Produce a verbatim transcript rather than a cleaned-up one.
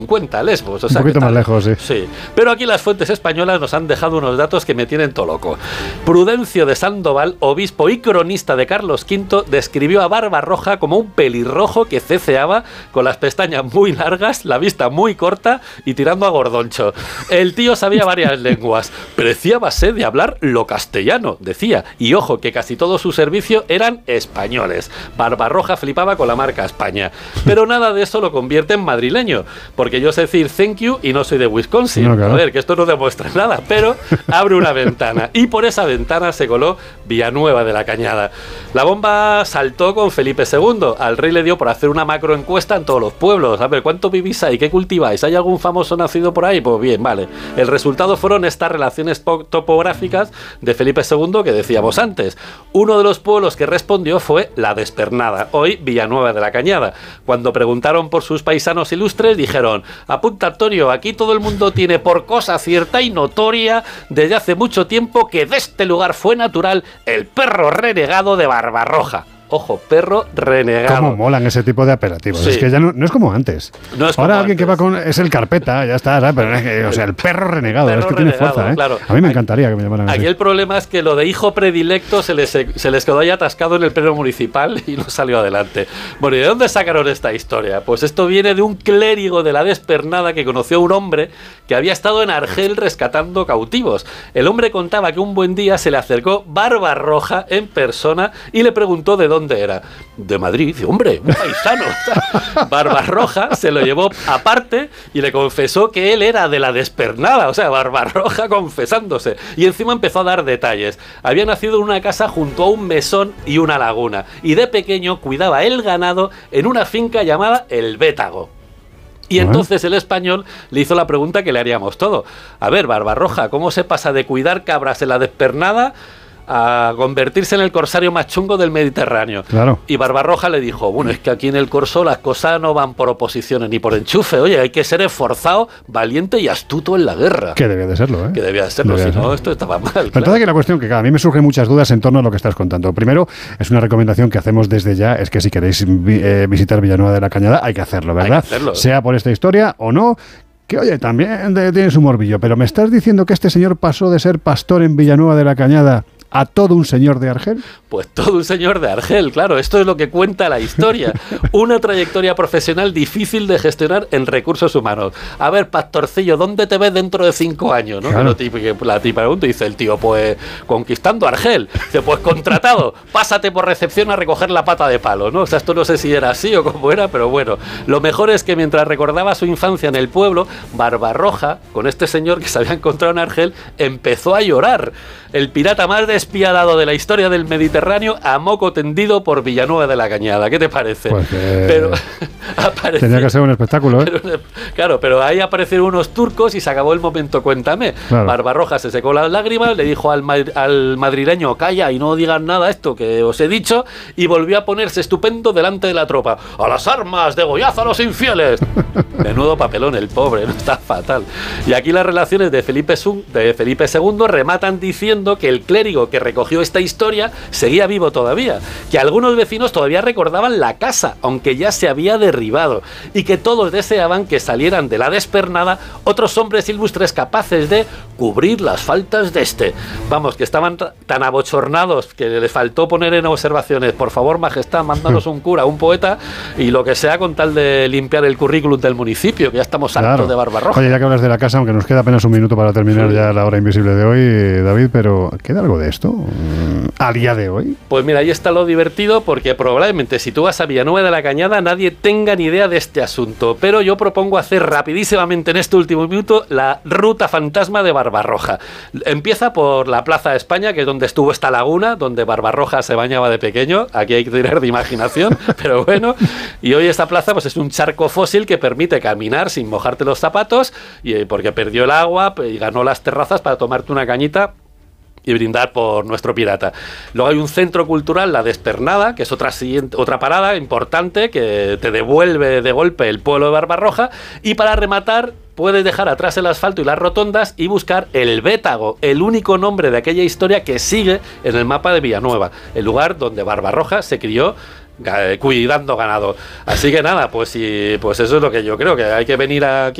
cincuenta Lesbos. O sea, un poquito más lejos, sí. Sí. Pero aquí las fuentes españolas nos han dejado unos datos que me tienen todo loco. Prudencio de Sandoval, obispo y cronista de Carlos quinto, describió a Barbarroja como un pelirrojo que ceceaba, con las pestañas muy largas, la vista muy corta y tirando a gordoncho. El tío sabía varias lenguas, preciábase de hablar lo castellano, decía, y ojo, que casi todo su servicio eran españoles. Barbarroja flipaba con la marca España. Pero nada de eso lo convierte en madrileño, porque yo sé decir thank you y no soy de Wisconsin. No, claro. A ver, que esto no demuestra nada, pero abre una ventana. Y por esa ventana se coló Villanueva de la Cañada. La bomba saltó con Felipe segundo. Al rey le dio por hacer una macroencuesta en todos los pueblos. A ver, ¿cuánto vivís ahí? ¿Qué cultiváis? ¿Hay algún famoso nacido por ahí? Pues bien, vale. El resultado fueron estas relaciones topográficas de Felipe segundo que decíamos antes. Uno de los pueblos que respondió fue La Despernada, hoy Villanueva de la Cañada. Cuando preguntaron por sus paisanos ilustres, dijeron: apunta, Antonio, aquí todo el mundo tiene por cosa cierta y notoria desde hace mucho tiempo que de este lugar fue natural el perro renegado de Barbarroja. Ojo, perro renegado. ¿Cómo molan ese tipo de apelativos? Sí. Es que ya no, no es como antes. No es Ahora como alguien antes. que va con... es el carpeta, ya está, ¿sabes? Pero es que, o sea, el perro renegado, perro es que renegado, tiene fuerza, ¿eh? Claro. A mí me encantaría que me llamaran Aquí así. el problema es que lo de hijo predilecto se les, se les quedó ahí atascado en el pleno municipal y no salió adelante. Bueno, ¿y de dónde sacaron esta historia? Pues esto viene de un clérigo de la Despernada que conoció a un hombre que había estado en Argel rescatando cautivos. El hombre contaba que un buen día se le acercó Barbarroja en persona y le preguntó de dónde era. De Madrid, dice, hombre, un paisano. Barbarroja se lo llevó aparte y le confesó que él era de la Despernada, o sea, Barbarroja confesándose. Y encima empezó a dar detalles. Había nacido en una casa junto a un mesón y una laguna, y de pequeño cuidaba el ganado en una finca llamada El Bétago. Y entonces el español le hizo la pregunta que le haríamos todo. A ver, Barbarroja, ¿cómo se pasa de cuidar cabras en la Despernada a convertirse en el corsario más chungo del Mediterráneo? Claro. Y Barbarroja le dijo, bueno, es que aquí en el corso las cosas no van por oposiciones ni por enchufe, oye, hay que ser esforzado, valiente y astuto en la guerra. Que debía de serlo, ¿eh? Que debía de serlo, debía si no, serlo. esto estaba mal. Pero Claro. entonces aquí la cuestión que claro, a mí me surgen muchas dudas en torno a lo que estás contando. Primero, es una recomendación que hacemos desde ya, es que si queréis vi, eh, visitar Villanueva de la Cañada, hay que hacerlo, ¿verdad? Hay que hacerlo. Sea por esta historia o no, que oye, también de, tiene su morbillo, pero me estás diciendo que este señor pasó de ser pastor en Villanueva de la Cañada a todo un señor de Argel. Pues todo un señor de Argel, claro, esto es lo que cuenta la historia. Una trayectoria profesional difícil de gestionar en recursos humanos. A ver, pastorcillo, ¿dónde te ves dentro de cinco años? ¿No? Claro. Lo típico, la tipa pregunta y dice el tío, pues conquistando Argel. Dice, pues contratado, pásate por recepción a recoger la pata de palo, ¿no? O sea, esto no sé si era así o cómo era, pero bueno. Lo mejor es que mientras recordaba su infancia en el pueblo, Barbarroja, con este señor que se había encontrado en Argel, empezó a llorar. El pirata más despiadado de la historia del Mediterráneo a moco tendido por Villanueva de la Cañada. ¿Qué te parece? Pues que pero apareció, tenía que ser un espectáculo, ¿eh? pero, claro, pero ahí aparecieron unos turcos y se acabó el momento cuéntame. Claro. Barbarroja se secó las lágrimas, le dijo al, al madrileño, calla y no digan nada esto que os he dicho, y volvió a ponerse estupendo delante de la tropa. ¡A las armas! ¡Degollad a los infieles! Menudo papelón el pobre, no está fatal. Y aquí las relaciones de Felipe, de Felipe segundo rematan diciendo que el clérigo que recogió esta historia seguía vivo todavía, que algunos vecinos todavía recordaban la casa, aunque ya se había derribado, y que todos deseaban que salieran de la Despernada otros hombres ilustres capaces de cubrir las faltas de este. Vamos, que estaban tan abochornados que les faltó poner en observaciones, por favor, majestad, mándanos un cura, un poeta, y lo que sea con tal de limpiar el currículum del municipio, que ya estamos hartos Claro. de Barbarroja. Oye, ya que hablas de la casa, aunque nos queda apenas un minuto para terminar Sí. ya la hora invisible de hoy, David, pero ¿queda algo de esto a día de hoy? Pues mira, ahí está lo divertido, porque probablemente si tú vas a Villanueva de la Cañada nadie tenga ni idea de este asunto, pero yo propongo hacer rapidísimamente en este último minuto la ruta fantasma de Barbarroja. Empieza por la Plaza de España, que es donde estuvo esta laguna, donde Barbarroja se bañaba de pequeño. Aquí hay que tirar de imaginación, pero bueno. Y hoy esta plaza pues es un charco fósil que permite caminar sin mojarte los zapatos, y porque perdió el agua y ganó las terrazas para tomarte una cañita y brindar por nuestro pirata. Luego hay un centro cultural, La Despernada, que es otra siguiente, otra parada importante que te devuelve de golpe el pueblo de Barbarroja. Y para rematar, puedes dejar atrás el asfalto y las rotondas y buscar El Bétago, el único nombre de aquella historia que sigue en el mapa de Villanueva, el lugar donde Barbarroja se crió cuidando ganado. Así que nada, pues sí, pues eso es lo que yo creo, que hay que venir aquí